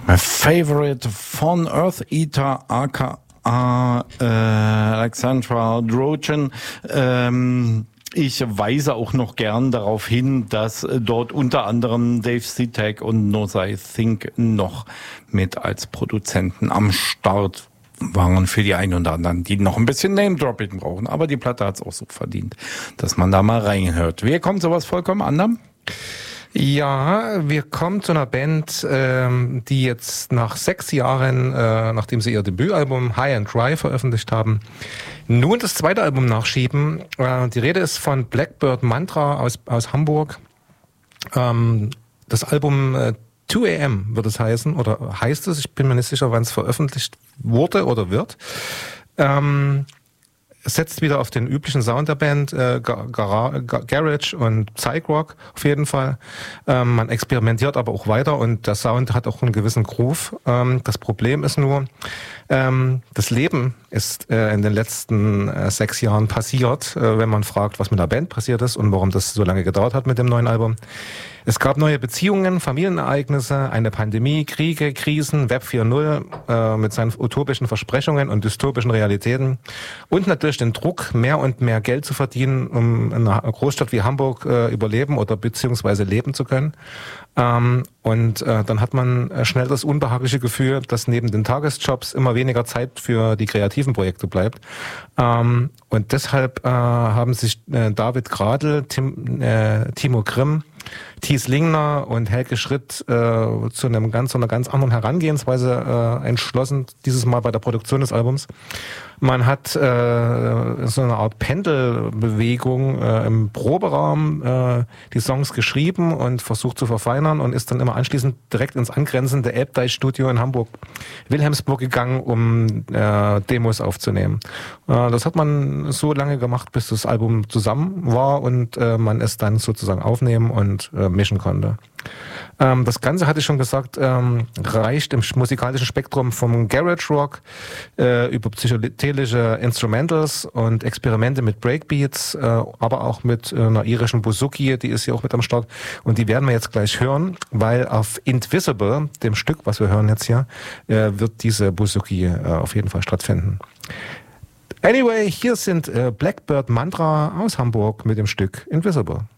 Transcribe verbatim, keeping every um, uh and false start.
My favorite von Earth Eater, aka äh, Alexandra Drojan. Ähm, ich weise auch noch gern darauf hin, dass dort unter anderem Dave Zitek und Nosai Think noch mit als Produzenten am Start waren für die einen oder anderen, die noch ein bisschen Name-Dropping brauchen. Aber die Platte hat's auch so verdient, dass man da mal reinhört. Wir kommen zu was vollkommen anderem. Ja, wir kommen zu einer Band, ähm, die jetzt nach sechs Jahren, äh, nachdem sie ihr Debütalbum High and Dry veröffentlicht haben, nun das zweite Album nachschieben. Äh, die Rede ist von Blackbird Mantra aus, aus Hamburg. Ähm, das Album äh, zwei A M wird es heißen, oder heißt es, ich bin mir nicht sicher, wann es veröffentlicht wurde oder wird. Ähm, Es setzt wieder auf den üblichen Sound der Band, äh, Gar- Gar- Garage und Psych-Rock auf jeden Fall. Ähm, man experimentiert aber auch weiter und der Sound hat auch einen gewissen Groove. Ähm, das Problem ist nur, ähm, das Leben ist äh, in den letzten äh, sechs Jahren passiert, äh, wenn man fragt, was mit der Band passiert ist und warum das so lange gedauert hat mit dem neuen Album. Es gab neue Beziehungen, Familienereignisse, eine Pandemie, Kriege, Krisen, Web vier Punkt null äh, mit seinen utopischen Versprechungen und dystopischen Realitäten und natürlich den Druck, mehr und mehr Geld zu verdienen, um in einer Großstadt wie Hamburg äh, überleben oder beziehungsweise leben zu können. Ähm, und äh, dann hat man äh, schnell das unbehagliche Gefühl, dass neben den Tagesjobs immer weniger Zeit für die kreativen Projekte bleibt. Ähm, und deshalb äh, haben sich äh, David Gradl, Tim, äh, Timo Grimm, Thies Lingner und Helge Schritt äh, zu einem ganz, zu einer ganz anderen Herangehensweise äh, entschlossen, dieses Mal bei der Produktion des Albums. Man hat äh, so eine Art Pendelbewegung äh, im Proberaum äh, die Songs geschrieben und versucht zu verfeinern und ist dann immer anschließend direkt ins angrenzende Elbdeich-Studio in Hamburg-Wilhelmsburg gegangen, um äh, Demos aufzunehmen. Äh, das hat man so lange gemacht, bis das Album zusammen war und äh, man es dann sozusagen aufnehmen und äh, mischen konnte. Ähm, das Ganze, hatte ich schon gesagt, ähm, reicht im musikalischen Spektrum vom Garage Rock äh, über psychedelische Instrumentals und Experimente mit Breakbeats, äh, aber auch mit äh, einer irischen Bouzouki, die ist hier auch mit am Start. Und die werden wir jetzt gleich hören, weil auf Indivisible, dem Stück, was wir hören jetzt hier, äh, wird diese Bouzouki äh, auf jeden Fall stattfinden. Anyway, hier sind äh, Blackbird Mantra aus Hamburg mit dem Stück Invisible.